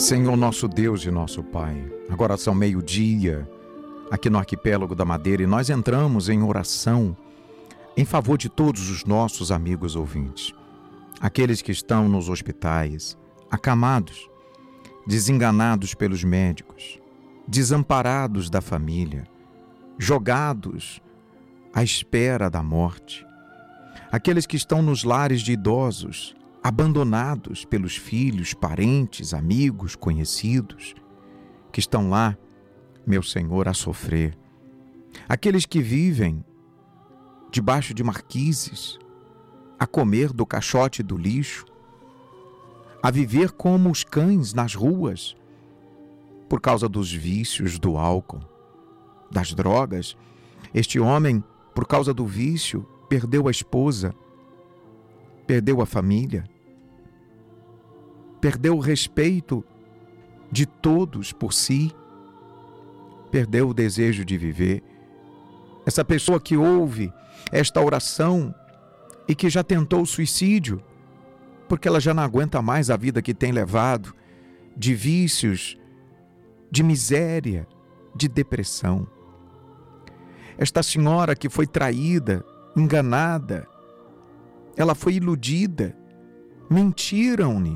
Senhor nosso Deus e nosso Pai, agora são meio-dia aqui no Arquipélago da Madeira e nós entramos em oração em favor de todos os nossos amigos ouvintes, aqueles que estão nos hospitais, acamados, desenganados pelos médicos, desamparados da família, jogados à espera da morte, aqueles que estão nos lares de idosos, abandonados pelos filhos, parentes, amigos, conhecidos, que estão lá, meu Senhor, a sofrer. Aqueles que vivem debaixo de marquises, a comer do caixote do lixo, a viver como os cães nas ruas, por causa dos vícios do álcool, das drogas. Este homem, por causa do vício, perdeu a esposa, perdeu a família, perdeu o respeito de todos por si, perdeu o desejo de viver. Essa pessoa que ouve esta oração e que já tentou o suicídio, porque ela já não aguenta mais a vida que tem levado, de vícios, de miséria, de depressão. Esta senhora que foi traída, enganada, ela foi iludida, mentiram-lhe.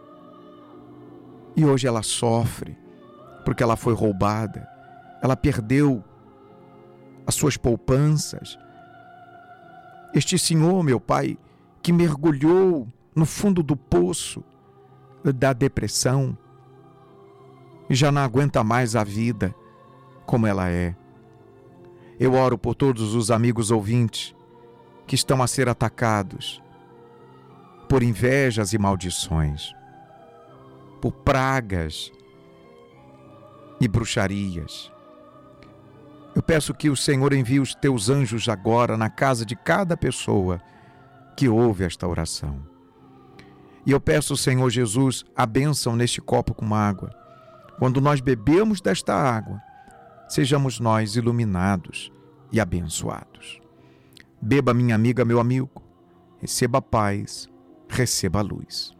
E hoje ela sofre, porque ela foi roubada, ela perdeu as suas poupanças. Este senhor, meu Pai, que mergulhou no fundo do poço da depressão e já não aguenta mais a vida como ela é. Eu oro por todos os amigos ouvintes que estão a ser atacados por invejas e maldições, por pragas e bruxarias. Eu peço que o Senhor envie os teus anjos agora na casa de cada pessoa que ouve esta oração. E eu peço, Senhor Jesus, a bênção neste copo com água. Quando nós bebemos desta água, sejamos nós iluminados e abençoados. Beba, minha amiga, meu amigo, receba a paz, receba a luz.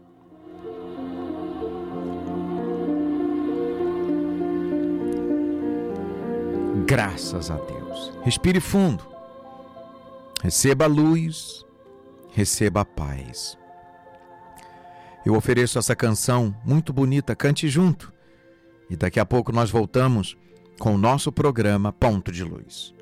Graças a Deus. Respire fundo. Receba a luz, receba a paz. Eu ofereço essa canção muito bonita, cante junto. E daqui a pouco nós voltamos com o nosso programa Ponto de Luz.